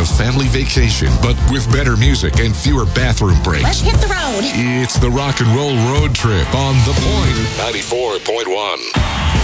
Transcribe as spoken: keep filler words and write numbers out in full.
a family vacation, but with better music and fewer bathroom breaks. Let's hit the road. It's the Rock and Roll Road Trip on The Point ninety-four point one.